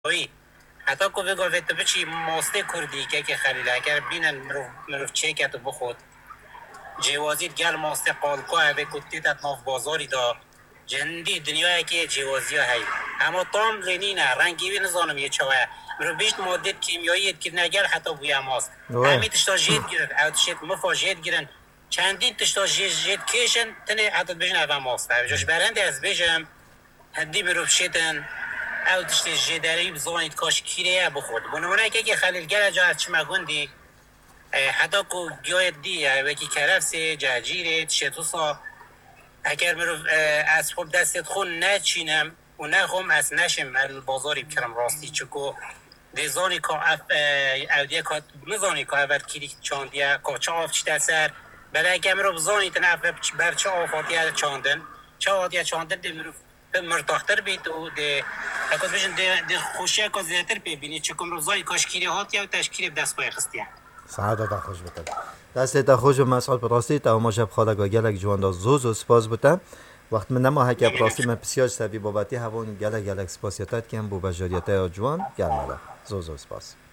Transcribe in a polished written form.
وی حتی که بگوید تو بچی ماسته کردی که خلیل اگر بینن مروف چه که تو بخود جوازید گل ماسته قالکو اوه کتی تت ناف بازاری دا جندی دنیای که جوازی ها هی اما تام لینینا رنگی بی نظانم یه چوه مرو بیشت ماده کیمیایی که نگر حتی بویا ماست همی تشتا جید گیرن او تشت مفا جید گیرن چندین تشتا جید کشن تنه حتی بجن اوه ماست جوش برنده از بجم هدی مرو بشیدن او تشتی جداری بزانید کاش کیره بخورد بنامونه که خلیل گل جا از چما گندی حتی که گیاید دی وکی کرفسی جاجیره تشتوسا اگر مرو از خوب دستت خون نچینم و نخوام از نشم بازاری بکرم راستی چکو دیزانی که اودیه که نزانی که اول کلی چاندیه که چه آف چی سر بله اگر مرو بزانی تنه بر چه آفاتیه چاندن چه آفاتیه چاندن دی مرو مرتاحتر بید و دی اکاد بشن دی خوشیه که زیادتر ببینی چکو مرو بزانی کاش کلی هاتیه و تشکیل بدست پای خستیه سعادت خوش بتن دستت خوش و مسعود براستی تا ما شب خاله گلک جوان دا زوز سپاس بتن وقت من نما هک براستی من بسیار سبی بابتی هوون گلک سپاسیتات کم بو بجاریته جوان گرماله زوز سپاس